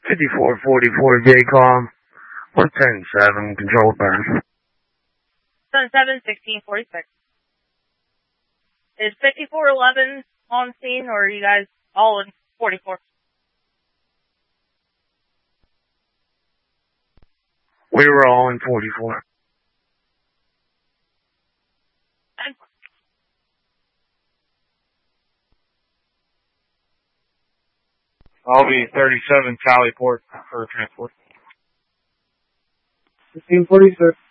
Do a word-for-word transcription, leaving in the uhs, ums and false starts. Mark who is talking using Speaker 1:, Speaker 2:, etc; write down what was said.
Speaker 1: fifty-four forty-four J COM, one ten seven, control burn.
Speaker 2: ten seven, sixteen forty-six. Is fifty-four eleven on scene, or are you guys all in forty-four?
Speaker 1: We were all in forty-four.
Speaker 3: I'll be thirty-seven Tally Port for transport.
Speaker 4: fifteen forty-six.